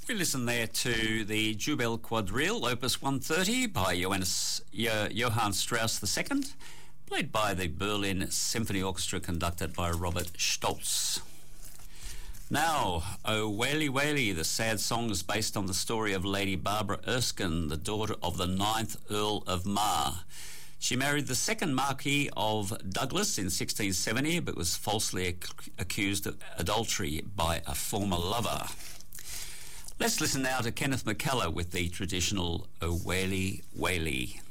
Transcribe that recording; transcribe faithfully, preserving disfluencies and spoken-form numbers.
We listen there to the Jubel Quadrille, Opus one thirty by Johannes, jo- Johann Strauss the Second, played by the Berlin Symphony Orchestra, conducted by Robert Stolz. Now, O Waly Waly, the sad song is based on the story of Lady Barbara Erskine, the daughter of the ninth Earl of Mar. She married the second Marquis of Douglas in sixteen seventy, but was falsely ac- accused of adultery by a former lover. Let's listen now to Kenneth McKellar with the traditional O Waly Waly.